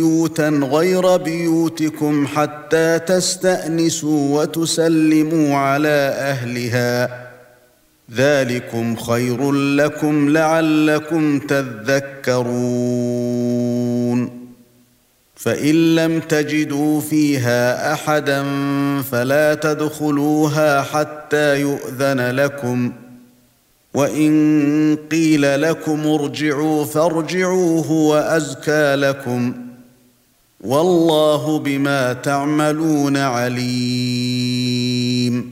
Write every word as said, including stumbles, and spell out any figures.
بيوتا غير بيوتكم حتى تستأنسوا وتسلموا على أهلها ذلكم خير لكم لعلكم تذكرون فإن لم تجدوا فيها أحدا فلا تدخلوها حتى يؤذن لكم وإن قيل لكم ارجعوا فارجعوا هو أزكى لكم والله بما تعملون عليم